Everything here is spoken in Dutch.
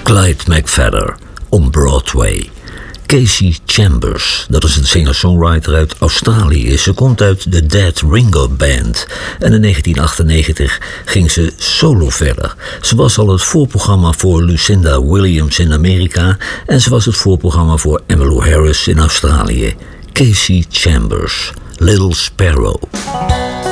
Clyde McPhatter on Broadway. Casey Chambers, dat is een singer-songwriter uit Australië. Ze komt uit de Dead Ringo Band. En in 1998 ging ze solo verder. Ze was al het voorprogramma voor Lucinda Williams in Amerika. En ze was het voorprogramma voor Emmylou Harris in Australië. Casey Chambers, Little Sparrow.